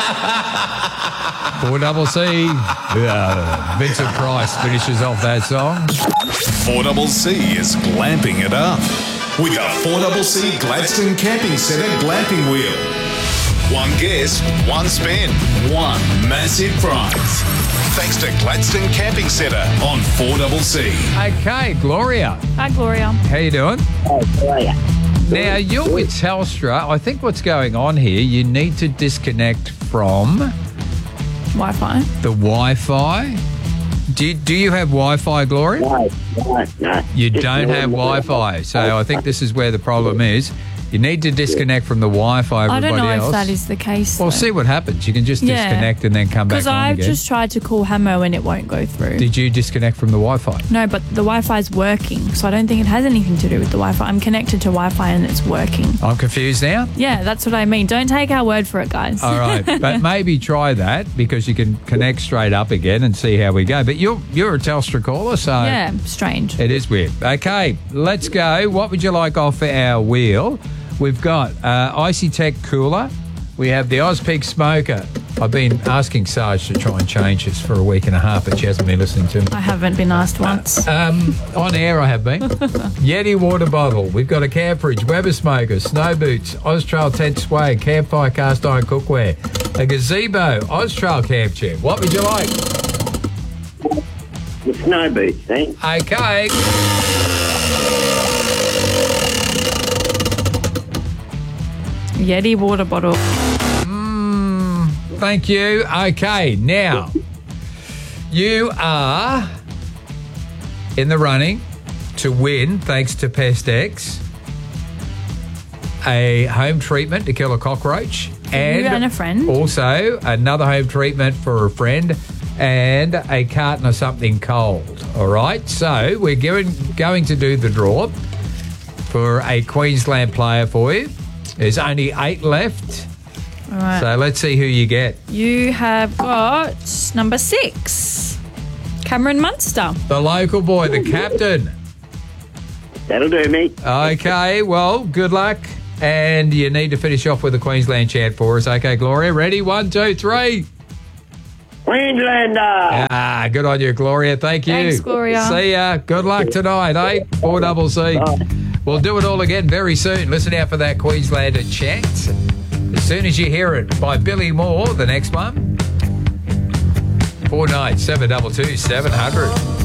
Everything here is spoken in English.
4CC. Vincent Price finishes off that song. 4CC is glamping it up with a 4CC Gladstone Camping Centre glamping wheel. One guess, one spin, one massive prize. Thanks to Gladstone Camping Centre on 4CC. Okay, Gloria. Hi, Gloria. How you doing? Oh, Gloria. Now, you're with Telstra. I think what's going on here, you need to disconnect from Wi-Fi. the Wi-Fi. Do you have Wi-Fi, Gloria? No. You Just don't have normal Wi-Fi. So I think this is where the problem is. You need to disconnect from the Wi-Fi. I don't know else. if that is the case. Well, though. see what happens. You can just Yeah. disconnect and then come back Because on I've again. just tried to call Hamo and it won't go through. Did you disconnect from the Wi-Fi? No, but the Wi-Fi is working, so I don't think it has anything to do with the Wi-Fi. I'm connected to Wi-Fi and it's working. I'm confused now. Yeah, that's what I mean. Don't take our word for it, guys. All right, but maybe try that because you can connect straight up again and see how we go. But you're a Telstra caller, so Yeah, strange. it is weird. Okay, let's go. What would you like off our wheel? We've got Icy Tech Cooler. We have the Ozpeak Smoker. I've been asking Sarge to try and change this for a week and a half, but she hasn't been listening to me. I haven't been asked once. On air I have been. Yeti water bottle. We've got a camp fridge, Weber smoker, snow boots, Austrail tent sway, campfire cast iron cookware, a gazebo, Austrail camp chair. What would you like? The snow boots, thanks. Okay. Yeti water bottle. Thank you. Okay, now you are in the running to win, thanks to Pest X, a home treatment to kill a cockroach, and you and a friend. Also another home treatment for a friend, and a carton of something cold. All right, so we're going to do the draw for a Queensland player for you. There's only 8 left. All right. So let's see who you get. You have got number 6, Cameron Munster. The local boy, the captain. That'll do me. Okay, well, good luck. And you need to finish off with a Queensland chant for us. Okay, Gloria, ready? 1, 2, 3. Queenslander! Good on you, Gloria. Thank you. Thanks, Gloria. See ya. Good luck tonight, eh? 4CC. Bye. We'll do it all again very soon. Listen out for that Queenslander chant. As soon as you hear it by Billy Moore, the next one. 49 722 700.